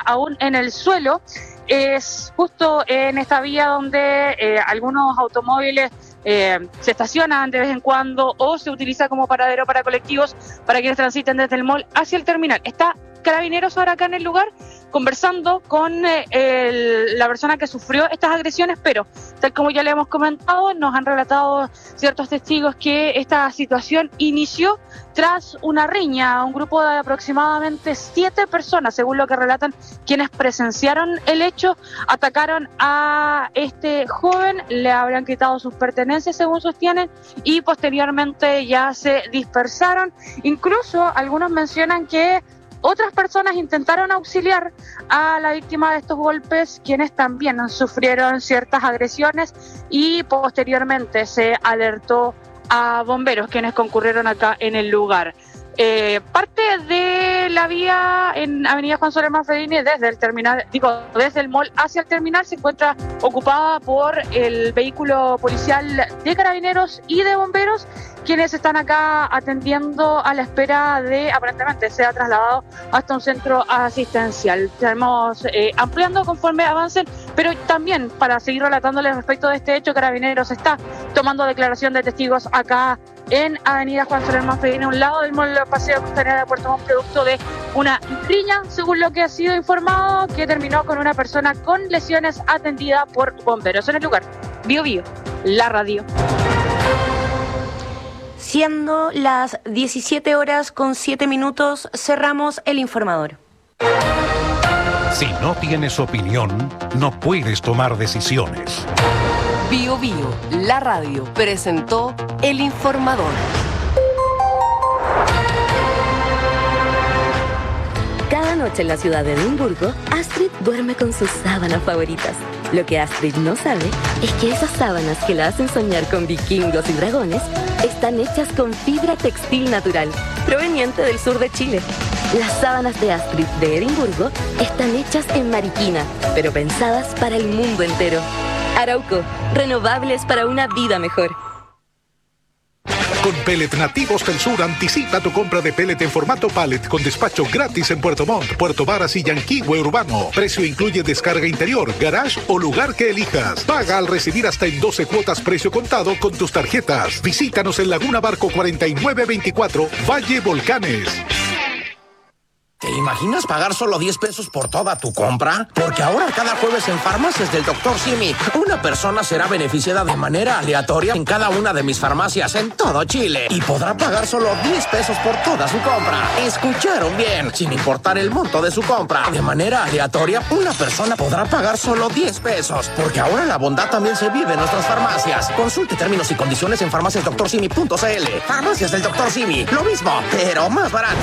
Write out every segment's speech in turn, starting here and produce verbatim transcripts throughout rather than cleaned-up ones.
aún en el suelo. Es justo en esta vía donde eh, algunos automóviles eh, se estacionan de vez en cuando o se utiliza como paradero para colectivos para quienes transiten desde el mall hacia el terminal. Está Carabineros ahora acá en el lugar conversando con eh, el, la persona que sufrió estas agresiones, pero tal como ya le hemos comentado, nos han relatado ciertos testigos que esta situación inició tras una riña. Un grupo de aproximadamente siete personas, según lo que relatan quienes presenciaron el hecho, atacaron a este joven, le habrían quitado sus pertenencias según sostienen y posteriormente ya se dispersaron. Incluso algunos mencionan que otras personas intentaron auxiliar a la víctima de estos golpes, quienes también sufrieron ciertas agresiones, y posteriormente se alertó a bomberos, quienes concurrieron acá en el lugar. Eh, parte de la vía en Avenida Juan Soler Manfredini, desde el terminal, digo, desde el mall hacia el terminal, se encuentra ocupada por el vehículo policial de Carabineros y de bomberos, quienes están acá atendiendo a la espera de, aparentemente, sea trasladado hasta un centro asistencial. Estaremos eh, ampliando conforme avancen, pero también para seguir relatándoles respecto de este hecho, Carabineros está tomando declaración de testigos acá en Avenida Juan Soler Manfredini, a un lado del mall Paseo Costanera de Puerto Montt, producto de una riña, según lo que ha sido informado, que terminó con una persona con lesiones atendida por bomberos. En el lugar, Bio Bio, la radio. Siendo las diecisiete horas con siete minutos, cerramos el informador. Si no tienes opinión, no puedes tomar decisiones. Bio Bio, la radio, presentó El Informador. Cada noche en la ciudad de Edimburgo, Astrid duerme con sus sábanas favoritas. Lo que Astrid no sabe es que esas sábanas que la hacen soñar con vikingos y dragones están hechas con fibra textil natural, proveniente del sur de Chile. Las sábanas de Astrid de Edimburgo están hechas en Mariquina, pero pensadas para el mundo entero. Arauco, renovables para una vida mejor. Con Pellet Nativos del Sur, anticipa tu compra de pellet en formato pallet con despacho gratis en Puerto Montt, Puerto Varas y Yanquihue Urbano. Precio incluye descarga interior, garage o lugar que elijas. Paga al recibir hasta en doce cuotas precio contado con tus tarjetas. Visítanos en Laguna Barco cuarenta y nueve veinticuatro, Valle Volcanes. ¿Te imaginas pagar solo diez pesos por toda tu compra? Porque ahora cada jueves en Farmacias del doctor Simi, una persona será beneficiada de manera aleatoria en cada una de mis farmacias en todo Chile y podrá pagar solo diez pesos por toda su compra. ¿Escucharon bien? Sin importar el monto de su compra, de manera aleatoria, una persona podrá pagar solo diez pesos. Porque ahora la bondad también se vive en nuestras farmacias. Consulte términos y condiciones en farmacias doctor simi punto c l. Farmacias del doctor Simi, lo mismo, pero más barato.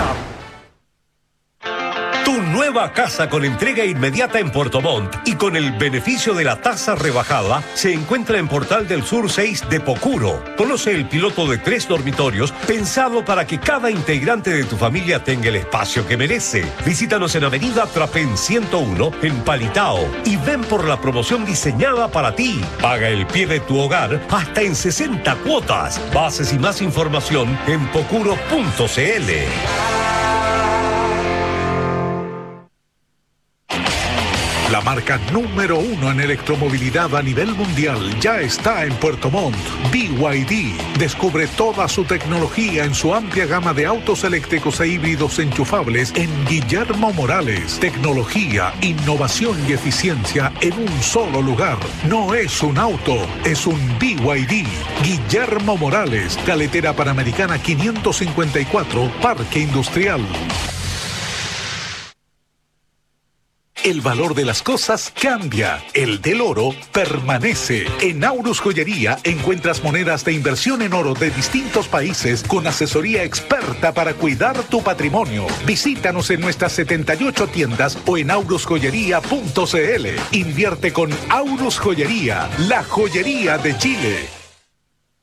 Tu nueva casa con entrega inmediata en Puerto Montt y con el beneficio de la tasa rebajada se encuentra en Portal del Sur seis de Pocuro. Conoce el piloto de tres dormitorios pensado para que cada integrante de tu familia tenga el espacio que merece. Visítanos en Avenida Trapén ciento uno en Palitao y ven por la promoción diseñada para ti. Paga el pie de tu hogar hasta en sesenta cuotas. Bases y más información en pocuro punto c l. La marca número uno en electromovilidad a nivel mundial ya está en Puerto Montt. B Y D descubre toda su tecnología en su amplia gama de autos eléctricos e híbridos enchufables en Guillermo Morales. Tecnología, innovación y eficiencia en un solo lugar. No es un auto, es un B Y D. Guillermo Morales, Carretera Panamericana quinientos cincuenta y cuatro, Parque Industrial. El valor de las cosas cambia, el del oro permanece. En Aurus Joyería encuentras monedas de inversión en oro de distintos países con asesoría experta para cuidar tu patrimonio. Visítanos en nuestras setenta y ocho tiendas o en aurus joyería punto c l. Invierte con Aurus Joyería, la joyería de Chile.